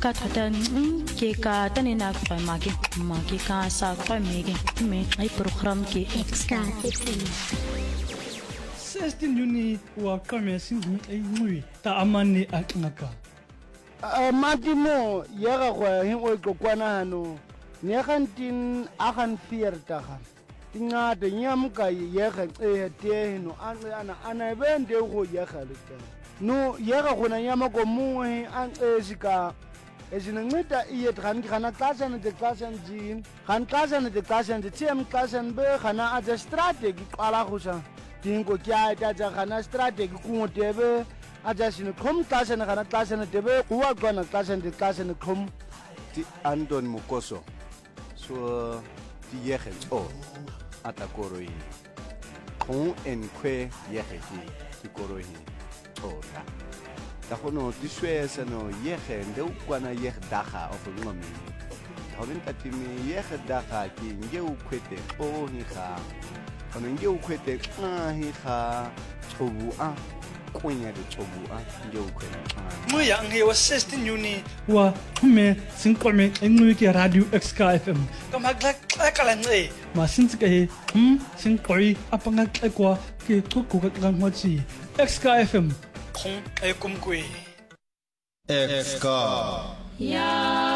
ka thata ke ka tanina kwa magi ka sa kwa mege me ai program ke Ska Sestin unit wa kame singmi ai ngui ta amani aknaka Matimo yega go hin o kokwana hano ne gantin agan fiertaga tingade nyamka yega te no ana bende go yega leta no yega gona nyama ko muhe an esika ezinceda iye khana xesha nexesha njini khani xesha nexesha ndithiem xesha be khana aja strategy qala khusa dingo kyata ja khana strategy kungotebe aja sine khom xesha khana xesha ndebe kuwa qona xesha nekhom ti Anton Mukoso so ti yege o atakoroi khon en kwe yege ti koroi ora da gono di swesa no yege nde ukwana yege daga of ngomi hoben tatimi yege daga ki nge ukwete o hi ga ono nge ukwete hi ga chobu a kwenya de chobu a nge ukwete Muya nge wa 16 uni wa me singqome engqui ke radio XK FM kamagla xakala nce masintsike he singqoi apanga xekwa ke xuku ka ngwachi XK FM khong e kumkwe XK ya